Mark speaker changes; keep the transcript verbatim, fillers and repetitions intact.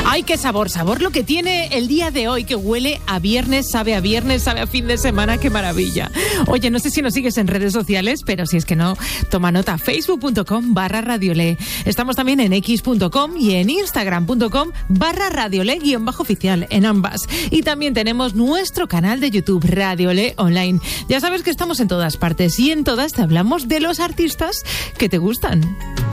Speaker 1: Ay, qué sabor, sabor lo que tiene el día de hoy, que huele a viernes, sabe a viernes, sabe a fin de semana, qué maravilla. Oye, no sé si nos sigues en redes sociales, pero si es que no, toma nota, facebook.com barra radiole. Estamos también en x.com y en instagram.com barra radiole guión bajo oficial, en ambas. Y también tenemos nuestro canal de YouTube, Radiole Online. Ya sabes que estamos en todas partes y en todas te hablamos de los artistas que te gustan.